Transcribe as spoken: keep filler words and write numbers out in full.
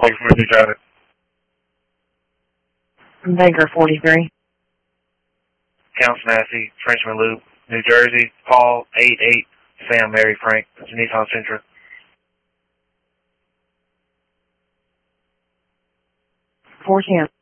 Baker forty-three traffic. Baker forty-three. Count Massey, Frenchman Loop, New Jersey, Paul, eight eight, Sam, Mary, Frank, Nissan Sentra. four ten.